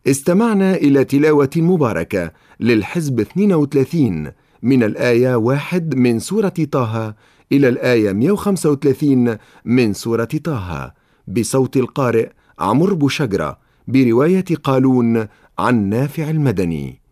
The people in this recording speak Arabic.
استمعنا إلى تلاوة مباركة للحزب 32 من الآية 1 من سورة طه إلى الآية 135 من سورة طه، بصوت القارئ عمرو بوشجرة، برواية قالون عن نافع المدني.